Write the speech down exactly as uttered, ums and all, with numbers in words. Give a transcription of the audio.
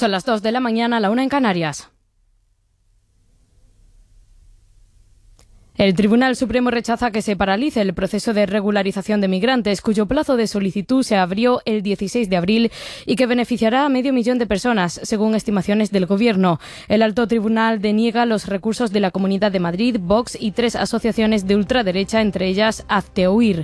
Son las dos de la mañana, la una en Canarias. El Tribunal Supremo rechaza que se paralice el proceso de regularización de migrantes, cuyo plazo de solicitud se abrió el dieciséis de abril y que beneficiará a medio millón de personas, según estimaciones del Gobierno. El alto tribunal deniega los recursos de la Comunidad de Madrid, Vox y tres asociaciones de ultraderecha, entre ellas Hazte Oír.